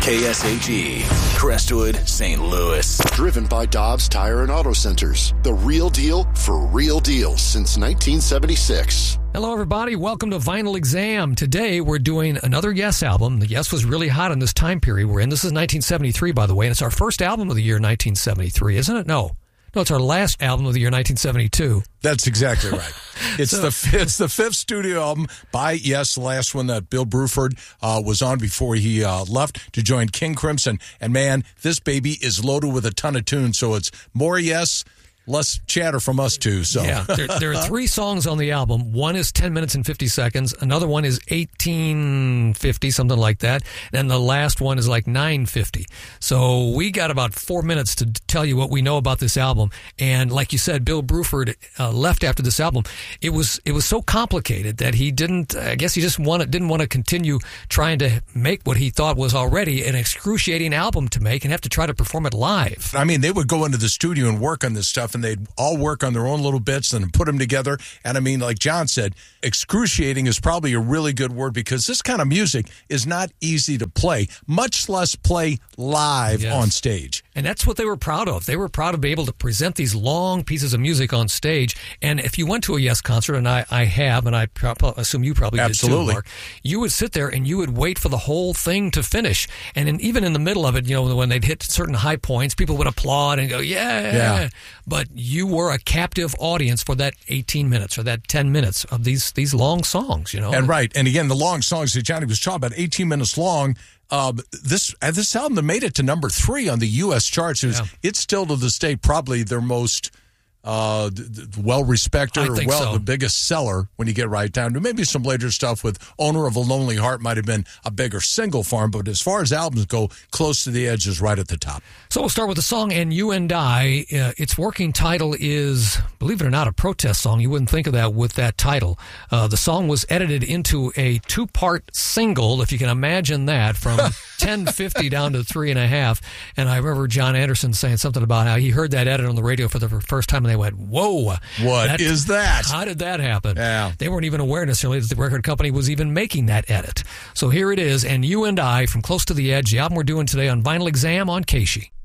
KSHE, Crestwood, St. Louis. Driven by Dobbs Tire and Auto Centers. The real deal for real deals since 1976. Hello, everybody. Welcome to Vinyl Exam. Today, we're doing another Yes album. The Yes was really hot in this time period we're in. This is 1973, by the way, and it's our first album of the year 1973, isn't it? No, it's our last album of the year 1972. That's exactly right. It's the fifth studio album by Yes, the last one that Bill Bruford was on before he left to join King Crimson. And man, this baby is loaded with a ton of tunes, so it's more Yes, less chatter from us two. So yeah, there are 3 songs on the album. One is 10 minutes and 50 seconds. Another one is 18:50, something like that. And the last one is like 9:50. So we got about 4 minutes to tell you what we know about this album. And like you said, Bill Bruford left after this album. It was so complicated that he didn't. I guess he just didn't want to continue trying to make what he thought was already an excruciating album to make and have to try to perform it live. I mean, they would go into the studio and work on this stuff, and they'd all work on their own little bits and put them together. And I mean, like John said, excruciating is probably a really good word, because this kind of music is not easy to play, much less play live on stage. And that's what they were proud of. They were proud to be able to present these long pieces of music on stage. And if you went to a Yes concert, and I have, and I assume you probably did too, Mark, you would sit there and you would wait for the whole thing to finish. And even in the middle of it, when they'd hit certain high points, people would applaud and go, yeah. But you were a captive audience for that 18 minutes or that 10 minutes of these long songs, And right. And again, the long songs that Johnny was talking about, 18 minutes long. This album that made it to number 3 on the U.S. charts. It's still to this day probably their most well-respected the biggest seller when you get right down to maybe some later stuff with Owner of a Lonely Heart might have been a bigger single for him, but as far as albums go, Close to the Edge is right at the top. So we'll start with the song And You and I. Its working title is, believe it or not, a protest song. You wouldn't think of that with that title. The song was edited into a 2-part single, if you can imagine that, from 10:50 down to 3.5. And I remember John Anderson saying something about how he heard that edit on the radio for the first time, and they went, whoa. What is that? How did that happen? Yeah. They weren't even aware necessarily that the record company was even making that edit. So here it is, And You and I from Close to the Edge, the album we're doing today on Vinyl Exam on KSHE.